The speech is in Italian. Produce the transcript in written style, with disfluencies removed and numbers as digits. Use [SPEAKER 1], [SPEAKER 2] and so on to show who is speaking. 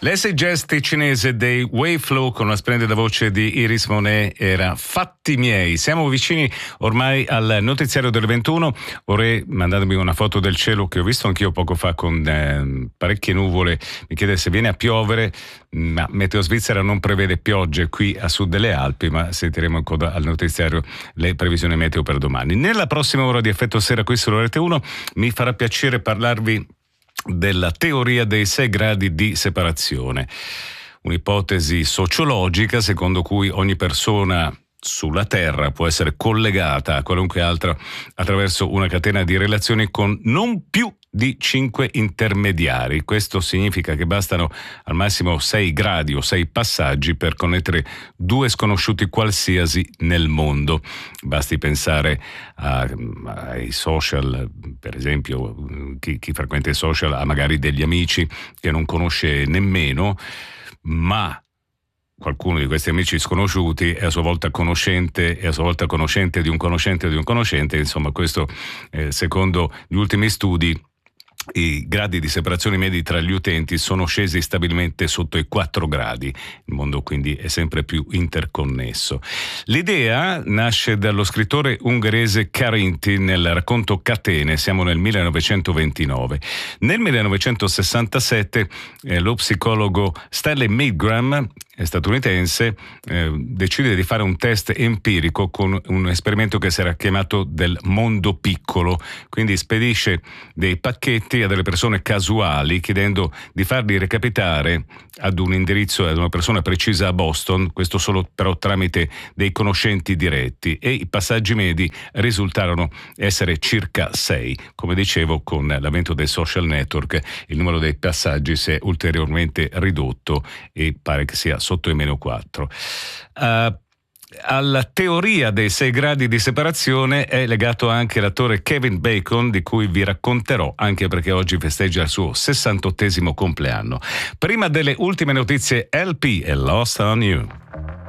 [SPEAKER 1] L'essay jazz cinese dei Wave Flow con la splendida voce di Iris Monet era Fatti miei. Siamo vicini ormai al notiziario delle 21. Vorrei mandarmi una foto del cielo che ho visto anch'io poco fa con parecchie nuvole. Mi chiede se viene a piovere, ma Meteo Svizzera non prevede piogge qui a sud delle Alpi, ma sentiremo in coda al notiziario le previsioni meteo per domani. Nella prossima ora di Effetto Sera qui sulla Rete 1 mi farà piacere parlarvi della teoria dei 6 gradi di separazione, un'ipotesi sociologica secondo cui ogni persona sulla Terra può essere collegata a qualunque altra attraverso una catena di relazioni con non più di 5 intermediari. Questo significa che bastano al massimo 6 gradi o 6 passaggi per connettere 2 sconosciuti qualsiasi nel mondo. Basti pensare ai social, per esempio, chi frequenta i social ha magari degli amici che non conosce nemmeno, ma qualcuno di questi amici sconosciuti è a sua volta conoscente e a sua volta conoscente di un conoscente di un conoscente. Insomma, questo secondo gli ultimi studi i gradi di separazione medi tra gli utenti sono scesi stabilmente sotto i 4 gradi. Il mondo quindi è sempre più interconnesso. L'idea nasce dallo scrittore ungherese Karinti nel racconto Catene, siamo nel 1929. Nel 1967 lo psicologo Stanley Milgram, statunitense, decide di fare un test empirico con un esperimento che si era chiamato del mondo piccolo, quindi spedisce dei pacchetti a delle persone casuali chiedendo di farli recapitare ad un indirizzo, ad una persona precisa a Boston, questo solo però tramite dei conoscenti diretti, e i passaggi medi risultarono essere circa 6. Come dicevo, con l'avvento dei social network il numero dei passaggi si è ulteriormente ridotto e pare che sia sotto i -4. Alla teoria dei 6 gradi di separazione è legato anche l'attore Kevin Bacon, di cui vi racconterò, anche perché oggi festeggia il suo 68esimo compleanno. Prima delle ultime notizie, LP e Lost on You.